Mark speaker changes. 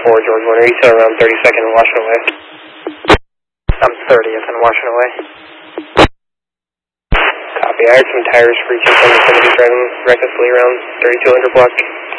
Speaker 1: George Winter. You said around 32nd and Washington Way. I'm 30th and Washington Way. Copy. I heard some tires screeching from the vicinity driving recklessly around 3200 block.